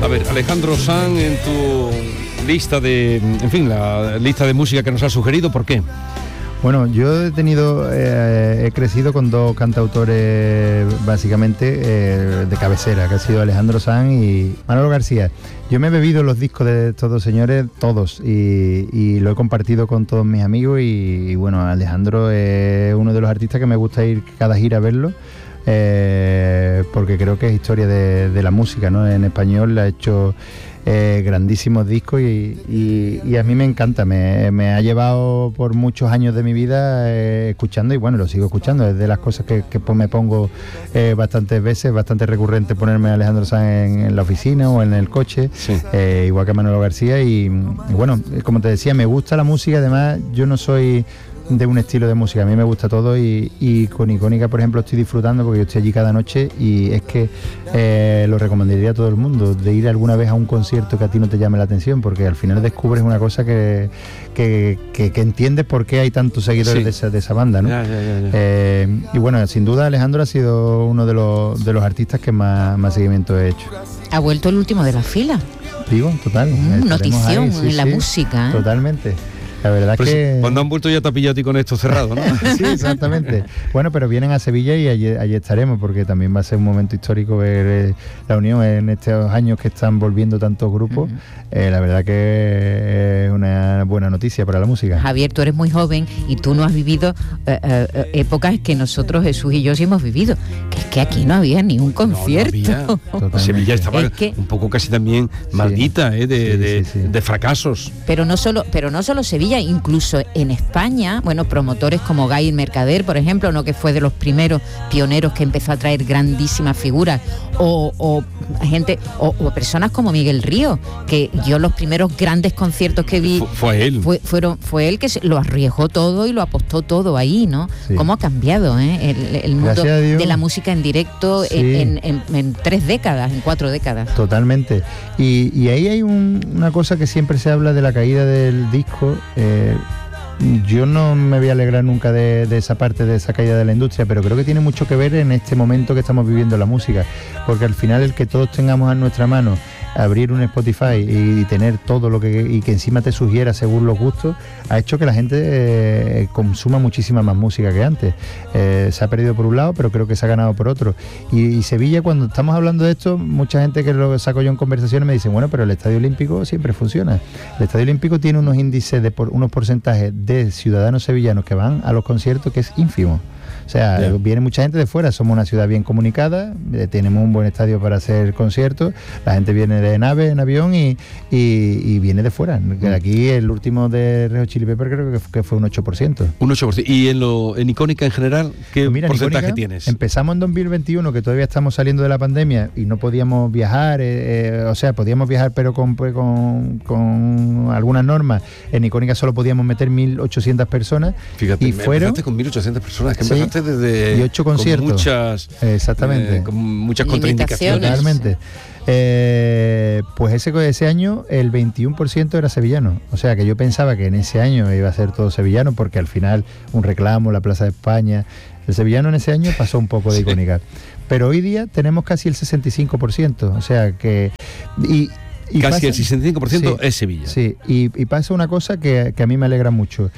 A ver, Alejandro Sanz, en tu lista de, en fin, la lista de música que nos has sugerido, ¿por qué? Bueno, yo he crecido con dos cantautores básicamente de cabecera, que ha sido Alejandro Sanz y Manolo García. Yo me he bebido los discos de estos dos señores, todos, y lo he compartido con todos mis amigos y bueno, Alejandro es uno de los artistas que me gusta ir cada gira a verlo. Porque creo que es historia de la música, ¿no? En español le ha hecho grandísimos discos y a mí me encanta, me ha llevado por muchos años de mi vida escuchando y bueno, lo sigo escuchando, es de las cosas que pues me pongo bastantes veces, bastante recurrente ponerme a Alejandro Sanz en la oficina o en el coche, sí. Igual que a Manolo García y bueno, como te decía, me gusta la música, además yo no soy de un estilo de música, a mí me gusta todo y con Icónica, por ejemplo, estoy disfrutando porque yo estoy allí cada noche y es que lo recomendaría a todo el mundo, de ir alguna vez a un concierto que a ti no te llame la atención, porque al final descubres una cosa que entiendes por qué hay tantos seguidores, sí, de esa banda, ¿no? Ya. Y bueno, sin duda Alejandro ha sido uno de los artistas que más seguimiento he hecho. Ha vuelto el último de la fila. Digo, total. Notición ahí, sí, en la música. Totalmente. La verdad pues que... Cuando han vuelto ya te ha pillado a ti con esto cerrado, ¿no? Sí, exactamente. Bueno, pero vienen a Sevilla y allí estaremos, porque también va a ser un momento histórico ver la unión en estos años que están volviendo tantos grupos. La verdad que es una buena noticia para la música. Javier, tú eres muy joven y tú no has vivido épocas que nosotros, Jesús y yo, sí hemos vivido. Que es que aquí no había ni un concierto. No, Sevilla estaba un poco casi también maldita, de fracasos. Pero no solo Sevilla, incluso en España, bueno, promotores como Gay Mercader, por ejemplo, ¿no? Que fue de los primeros pioneros que empezó a traer grandísimas figuras, o gente, o personas como Miguel Río, que yo los primeros grandes conciertos que vi fue él. Fue él que lo arriesgó todo y lo apostó todo ahí, ¿no? Sí. ¿Cómo ha cambiado el mundo de la música en directo, sí, en 3 décadas, en 4 décadas? Totalmente. Y ahí hay una cosa que siempre se habla de la caída del disco. Yo no me voy a alegrar nunca de esa parte, de esa caída de la industria, pero creo que tiene mucho que ver en este momento que estamos viviendo la música, porque al final el que todos tengamos en nuestra mano abrir un Spotify y tener todo lo y que encima te sugiera según los gustos, ha hecho que la gente consuma muchísima más música que antes. Se ha perdido por un lado, pero creo que se ha ganado por otro. Y Sevilla, cuando estamos hablando de esto, mucha gente que lo saco yo en conversaciones me dice, bueno, pero el Estadio Olímpico siempre funciona. El Estadio Olímpico tiene unos índices unos porcentajes de ciudadanos sevillanos que van a los conciertos que es ínfimo. O sea, viene mucha gente de fuera, somos una ciudad bien comunicada, tenemos un buen estadio para hacer conciertos, la gente viene de nave, en avión y viene de fuera. Aquí el último de Red Hot Chili Peppers creo que fue un 8%. Un 8%. ¿Y en Icónica en general qué porcentaje Icónica, tienes? Empezamos en 2021, que todavía estamos saliendo de la pandemia y no podíamos viajar, o sea, podíamos viajar pero con algunas normas. En Icónica solo podíamos meter 1.800 personas. Fíjate, y fueron con 1.800 personas, que sí, empezaste desde... Y 8 conciertos. Con muchas... Exactamente. Con muchas contraindicaciones. Totalmente. Pues ese año el 21% era sevillano. O sea que yo pensaba que en ese año iba a ser todo sevillano, porque al final un reclamo, la Plaza de España... El sevillano en ese año pasó un poco de Icónica. Pero hoy día tenemos casi el 65%. O sea que... Y casi pasa, el 65% sí, es Sevilla. Sí, y pasa una cosa que a mí me alegra mucho.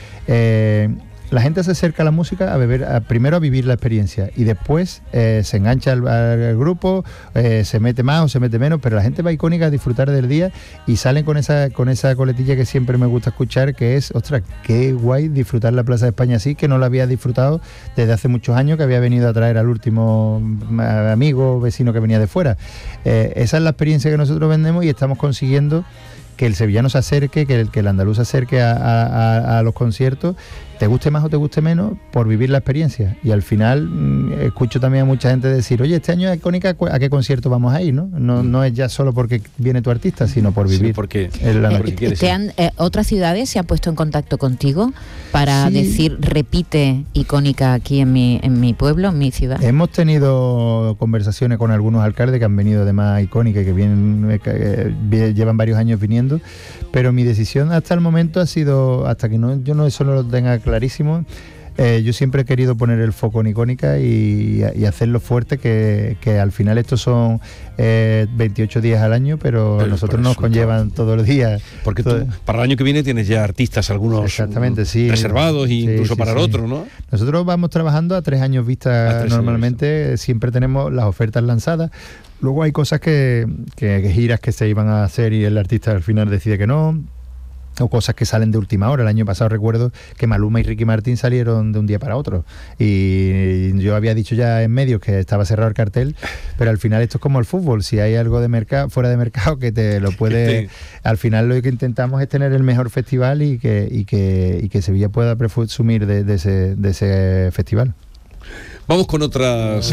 La gente se acerca a la música primero a vivir la experiencia y después se engancha al grupo, se mete más o se mete menos, pero la gente va a Icónica a disfrutar del día y salen con esa coletilla que siempre me gusta escuchar, que es, ostras, qué guay disfrutar la Plaza de España así, que no la había disfrutado desde hace muchos años, que había venido a traer al último amigo, vecino que venía de fuera. Esa es la experiencia que nosotros vendemos y estamos consiguiendo que el sevillano se acerque, que el andaluz se acerque a los conciertos, te guste más o te guste menos, por vivir la experiencia. Y al final escucho también a mucha gente decir, oye, este año es Icónica, ¿a qué concierto vamos a ir? No es ya solo porque viene tu artista, sino por vivir. Sí, porque ¿otras ciudades se han puesto en contacto contigo para decir, repite Icónica aquí en mi pueblo, en mi ciudad? Hemos tenido conversaciones con algunos alcaldes que han venido además a Icónica y que llevan varios años viniendo, pero mi decisión hasta el momento ha sido, hasta que yo no eso no lo tenga clarísimo, yo siempre he querido poner el foco en Icónica y hacerlo fuerte, que al final estos son 28 días al año, pero nosotros nos conllevan todos los días. Porque tú, para el año que viene tienes ya artistas algunos exactamente, sí, reservados, incluso para el otro, ¿no? Nosotros vamos trabajando a 3 años vista normalmente, siempre tenemos las ofertas lanzadas. Luego hay cosas que giras que se iban a hacer y el artista al final decide que no, o cosas que salen de última hora. El año pasado recuerdo que Maluma y Ricky Martin salieron de un día para otro y yo había dicho ya en medios que estaba cerrado el cartel, pero al final esto es como el fútbol, si hay algo de mercado, fuera de mercado, que te lo puede... Al final lo que intentamos es tener el mejor festival y que Sevilla pueda presumir de ese festival. Vamos con otra